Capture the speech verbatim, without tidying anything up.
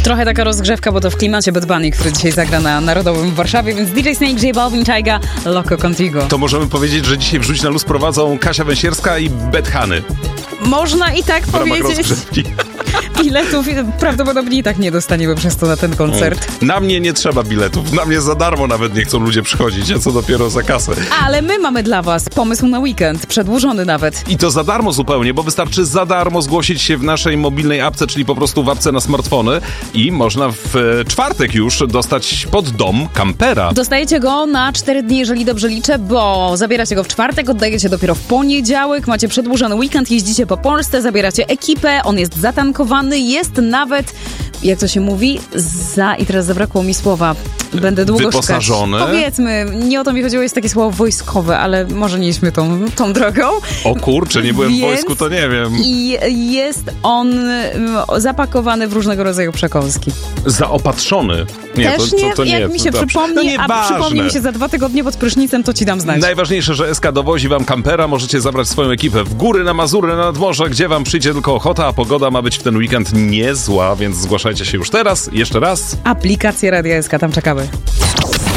Trochę taka rozgrzewka, bo to w klimacie Bad Bunny, który dzisiaj zagra na Narodowym w Warszawie, więc D J Snake, J Balvin, Tyga, Loco Contigo. To możemy powiedzieć, że dzisiaj Wrzuć na luz prowadzą Kasia Węsierska i Bethany. Można i tak w powiedzieć. ramach rozgrzewki. Biletów prawdopodobnie i tak nie dostaniemy przez to na ten koncert. Na mnie nie trzeba biletów. Na mnie za darmo nawet nie chcą ludzie przychodzić, a co dopiero za kasę. Ale my mamy dla was pomysł na weekend, przedłużony nawet. I to za darmo zupełnie, bo wystarczy za darmo zgłosić się w naszej mobilnej apce, czyli po prostu w apce na smartfony i można w e, czwartek już dostać pod dom kampera. Dostajecie go na cztery dni, jeżeli dobrze liczę, bo zabieracie go w czwartek, oddajecie dopiero w poniedziałek, macie przedłużony weekend, jeździcie po Polsce, zabieracie ekipę, on jest zatankowany, jest nawet, jak to się mówi, za, i teraz zabrakło mi słowa, będę długo wyposażony. szukać. Powiedzmy, nie o to mi chodziło, jest takie słowo wojskowe, ale może nie idźmy tą, tą drogą. O kurczę, nie byłem Więc w wojsku, to nie wiem. I jest on zapakowany w różnego rodzaju przekąski. Zaopatrzony. Nie, Też to, nie, to, to nie jak jest mi się dobrze. przypomni, no a nieważne. przypomni mi się za dwa tygodnie pod prysznicem, to ci dam znać. Najważniejsze, że S K dowozi wam kampera, możecie zabrać swoją ekipę w góry, na Mazury, na nadmorze, gdzie wam przyjdzie tylko ochota, a pogoda ma być w ten weekend niezła, więc zgłaszajcie się już teraz, jeszcze raz. Aplikację Radia S K, tam czekamy.